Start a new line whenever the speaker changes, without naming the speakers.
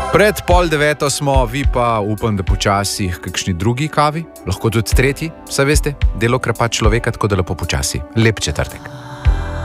Pred 8:30 smo, vi pa upam, da počasi kakšni drugi kavi, lahko tudi tretji, saj veste, delo krepa človeka, tako da lepo počasi. Lep četrtek.